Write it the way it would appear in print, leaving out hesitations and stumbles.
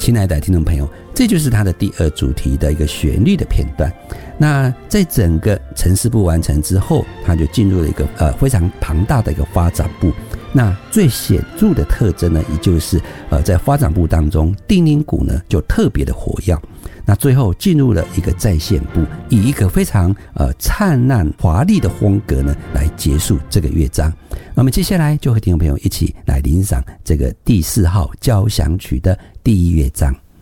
亲爱的听众朋友，这就是它的第2主题的一个旋律的片段。那在整个呈示部完成之后，它就进入了一个非常庞大的一个发展部。那最显著的特征呢，也就是在发展部当中，定音鼓呢就特别的活跃。那最后进入了一个再现部，以一个非常灿烂华丽的风格呢来结束这个乐章。那么接下来就和听众朋友一起来欣赏这个第4号交响曲的第1乐章。